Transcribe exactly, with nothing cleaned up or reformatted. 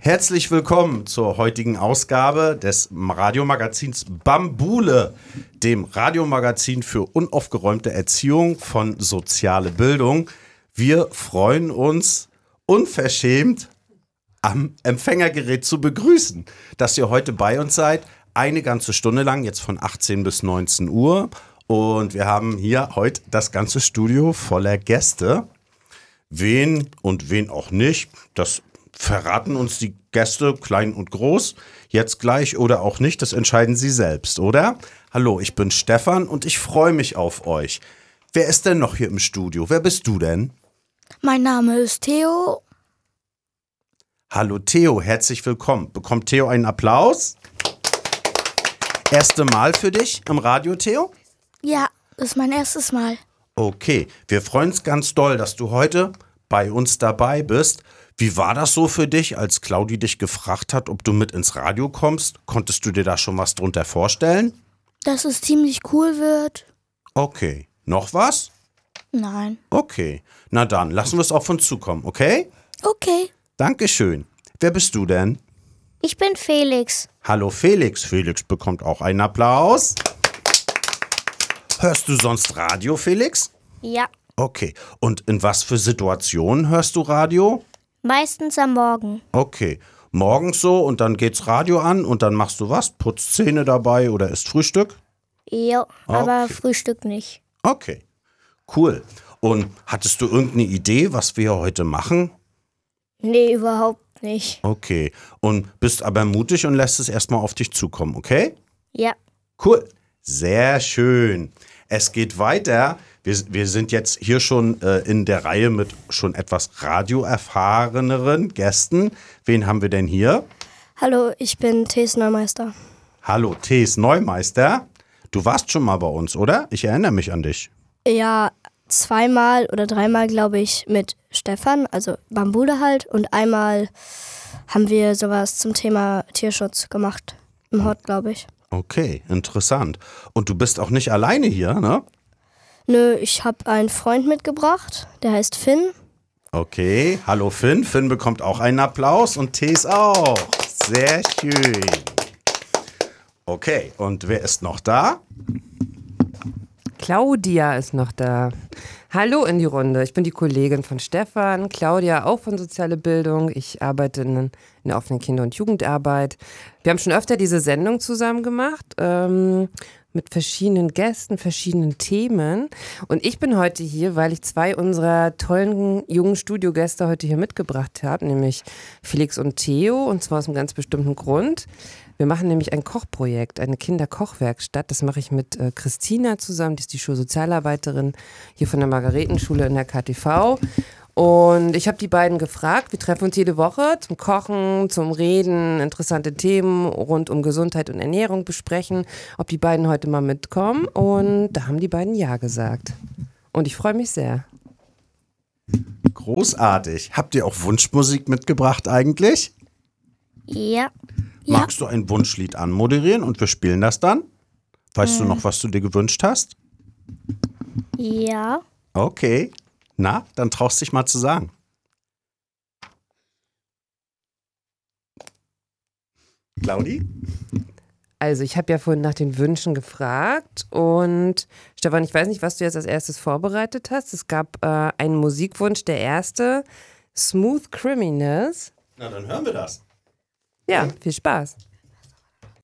Herzlich willkommen zur heutigen Ausgabe des Radiomagazins Bambule, dem Radiomagazin für unaufgeräumte Erziehung von Soziale Bildung. Wir freuen uns unverschämt, am Empfängergerät zu begrüßen, dass ihr heute bei uns seid, eine ganze Stunde lang, jetzt von achtzehn bis neunzehn Uhr. Und wir haben hier heute das ganze Studio voller Gäste. Wen und wen auch nicht, das verraten uns die Gäste, klein und groß, jetzt gleich oder auch nicht, das entscheiden sie selbst, oder? Hallo, ich bin Stefan und ich freue mich auf euch. Wer ist denn noch hier im Studio? Wer bist du denn? Mein Name ist Theo. Hallo Theo, herzlich willkommen. Bekommt Theo einen Applaus? Erste Mal für dich im Radio, Theo? Ja, das ist mein erstes Mal. Okay, wir freuen uns ganz doll, dass du heute bei uns dabei bist. Wie war das so für dich, als Claudi dich gefragt hat, ob du mit ins Radio kommst? Konntest du dir da schon was drunter vorstellen? Dass es ziemlich cool wird. Okay. Noch was? Nein. Okay. Na dann, lassen wir es auf uns zukommen, okay? Okay. Dankeschön. Wer bist du denn? Ich bin Felix. Hallo Felix. Felix bekommt auch einen Applaus. Hörst du sonst Radio, Felix? Ja. Okay. Und in was für Situationen hörst du Radio? Meistens am Morgen. Okay. Morgens so und dann geht's Radio an und dann machst du was? Putzt Zähne dabei oder isst Frühstück? Ja, aber Okay. Frühstück nicht. Okay. Cool. Und hattest du irgendeine Idee, was wir heute machen? Nee, überhaupt nicht. Okay. Und bist aber mutig und lässt es erstmal auf dich zukommen, okay? Ja. Cool. Sehr schön. Es geht weiter. Wir, wir sind jetzt hier schon äh, in der Reihe mit schon etwas radioerfahreneren Gästen. Wen haben wir denn hier? Hallo, ich bin Thees Neumeister. Hallo, Thees Neumeister. Du warst schon mal bei uns, oder? Ich erinnere mich an dich. Ja, zweimal oder dreimal, glaube ich, mit Stefan, also Bambule halt. Und einmal haben wir sowas zum Thema Tierschutz gemacht. Im Hort, glaube ich. Okay, interessant. Und du bist auch nicht alleine hier, ne? Nö, ich habe einen Freund mitgebracht, der heißt Finn. Okay, hallo Finn. Finn bekommt auch einen Applaus und Thees auch. Sehr schön. Okay, und wer ist noch da? Claudia ist noch da. Hallo in die Runde. Ich bin die Kollegin von Stefan. Claudia auch von Soziale Bildung. Ich arbeite in, in der offenen Kinder- und Jugendarbeit. Wir haben schon öfter diese Sendung zusammen gemacht. Ähm, mit verschiedenen Gästen, verschiedenen Themen. Und ich bin heute hier, weil ich zwei unserer tollen jungen Studiogäste heute hier mitgebracht habe, nämlich Felix und Theo, und zwar aus einem ganz bestimmten Grund. Wir machen nämlich ein Kochprojekt, eine Kinderkochwerkstatt. Das mache ich mit äh, Christina zusammen, die ist die Schulsozialarbeiterin hier von der Margaretenschule in der K T V. Und ich habe die beiden gefragt, wir treffen uns jede Woche zum Kochen, zum Reden, interessante Themen rund um Gesundheit und Ernährung besprechen, ob die beiden heute mal mitkommen. Und da haben die beiden ja gesagt. Und ich freue mich sehr. Großartig. Habt ihr auch Wunschmusik mitgebracht eigentlich? Ja. Ja. Magst du ein Wunschlied anmoderieren und wir spielen das dann? Weißt Hm. du noch, was du dir gewünscht hast? Ja. Okay. Na, dann traust dich mal zu sagen. Claudi? Also ich habe ja vorhin nach den Wünschen gefragt und Stefan, ich weiß nicht, was du jetzt als erstes vorbereitet hast. Es gab äh, einen Musikwunsch, der erste, Smooth Criminals. Na, dann hören wir das. Ja, viel Spaß.